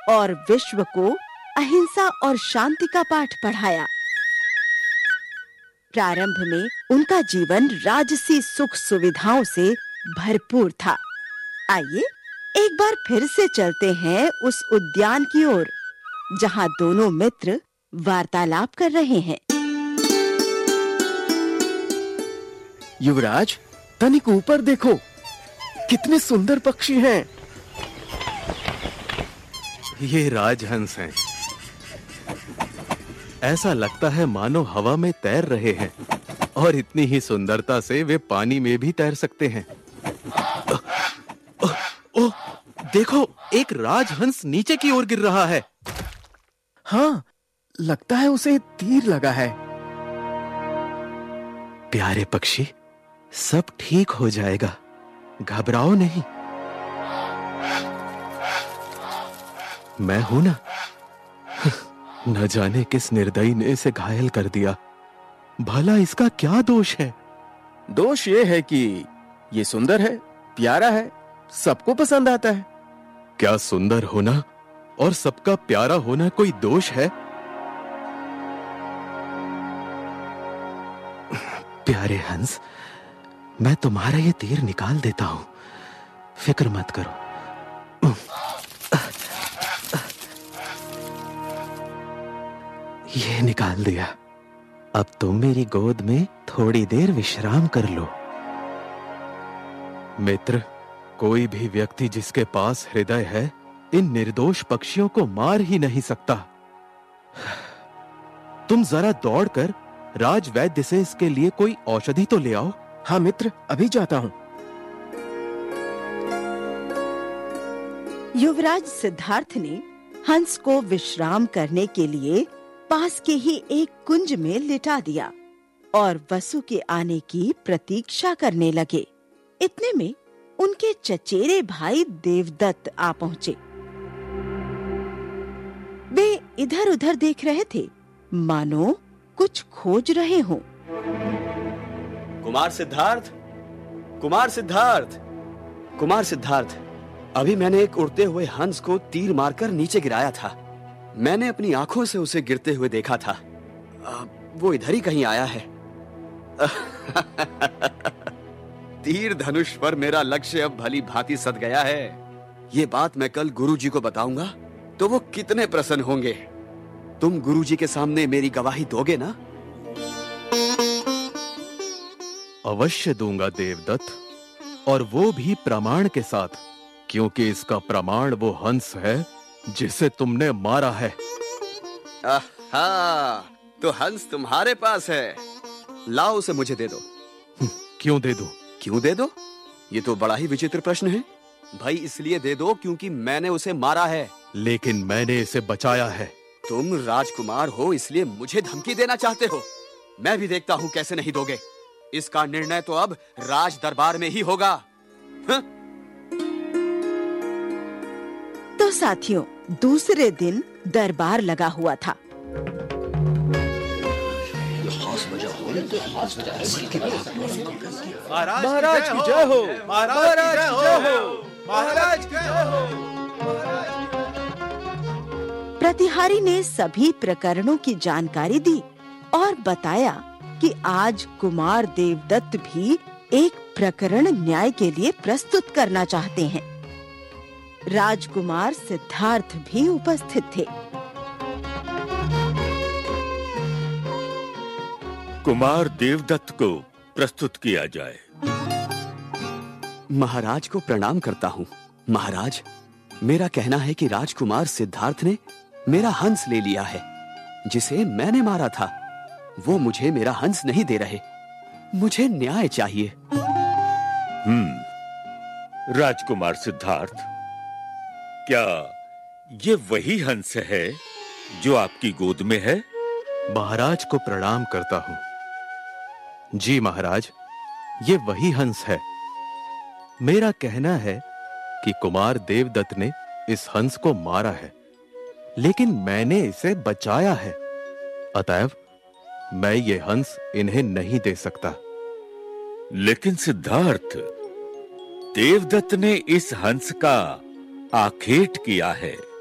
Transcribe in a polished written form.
और विश्व को अहिंसा और शांति का पाठ पढ़ाया। प्रारंभ में उनका जीवन राजसी सुख सुविधाओं से भरपूर था। आइए एक बार फिर से चलते हैं उस उद्यान की ओर, जहां दोनों मित्र वार्तालाप कर रहे हैं। युवराज, तनिक ऊपर देखो, कितने सुंदर पक्षी हैं। ये राजहंस हैं। ऐसा लगता है मानो हवा में तैर रहे हैं, और इतनी ही सुंदरता से वे पानी में भी तैर सकते हैं। ओह, देखो, एक राजहंस नीचे की ओर गिर रहा है। हाँ, लगता है उसे तीर लगा है। प्यारे पक्षी, सब ठीक हो जाएगा, घबराओ नहीं। मैं हूं ना। न जाने किस निर्दयी ने इसे घायल कर दिया। भला इसका क्या दोष है? दोष ये है कि ये सुंदर है, प्यारा है, सबको पसंद आता है। क्या सुंदर होना और सबका प्यारा होना कोई दोष है? प्यारे हंस, मैं तुम्हारा ये तीर निकाल देता हूं, फिक्र मत करो। ये निकाल दिया। अब तुम मेरी गोद में थोड़ी देर विश्राम कर लो। मित्र, कोई भी व्यक्ति जिसके पास हृदय है, इन निर्दोष पक्षियों को मार ही नहीं सकता। तुम जरा दौड़कर राजवैद्य से इसके लिए कोई औषधि तो ले आओ। हाँ मित्र, अभी जाता हूं। युवराज सिद्धार्थ ने हंस को विश्राम करने के लिए पास के ही एक कुंज में लिटा दिया और वसु के आने की प्रतीक्षा करने लगे। इतने में उनके चचेरे भाई देवदत्त आ पहुंचे। वे इधर-उधर देख रहे थे, मानो कुछ खोज रहे हों। कुमार सिद्धार्थ, कुमार सिद्धार्थ, कुमार सिद्धार्थ, अभी मैंने एक उड़ते हुए हंस को तीर मारकर नीचे गिराया था। मैंने अपनी आंखों से उसे गिरते हुए देखा था। वो इधर ही कहीं आया है। तीर धनुष पर मेरा लक्ष्य अब भली भांति सध गया है। ये बात मैं कल गुरुजी को बताऊंगा तो वो कितने प्रसन्न होंगे। तुम गुरुजी के सामने मेरी गवाही दोगे ना? अवश्य दूंगा देवदत्त, और वो भी प्रमाण के साथ, क्योंकि इसका प्रमाण वो हंस है जिसे तुमने मारा है। आहा, तो हंस तुम्हारे पास है। लाओ उसे मुझे दे दो। क्यों दे दूं? क्यों दे दो? ये तो बड़ा ही विचित्र प्रश्न है। भाई इसलिए दे दो क्योंकि मैंने उसे मारा है। लेकिन मैंने इसे बचाया है। तुम राजकुमार हो इसलिए मुझे धमकी देना चाहते हो। मैं भी देखता हूँ कैसे नहीं दोगे। इसका निर्णय तो अब राज दरबार में ही होगा। तो साथियों, दूसरे दिन दरबार लगा हुआ था। महाराज की जय हो, महाराज की जय हो, महाराज की जय हो। प्रतिहारी ने सभी प्रकरणों की जानकारी दी और बताया कि आज कुमार देवदत्त भी एक प्रकरण न्याय के लिए प्रस्तुत करना चाहते हैं। राजकुमार सिद्धार्थ भी उपस्थित थे। कुमार देवदत्त को प्रस्तुत किया जाए। महाराज को प्रणाम करता हूँ। महाराज, मेरा कहना है कि राजकुमार सिद्धार्थ ने मेरा हंस ले लिया है, जिसे मैंने मारा था। वो मुझे मेरा हंस नहीं दे रहे। मुझे न्याय चाहिए। राजकुमार सिद्धार्थ, क्या ये वही हंस है जो आपकी गोद में है? महाराज को प्रणाम करता हूं। जी महाराज, ये वही हंस है। मेरा कहना है कि कुमार देवदत्त ने इस हंस को मारा है, लेकिन मैंने इसे बचाया है। अतएव मैं ये हंस इन्हें नहीं दे सकता। लेकिन सिद्धार्थ, देवदत्त ने इस हंस का आखेट किया है।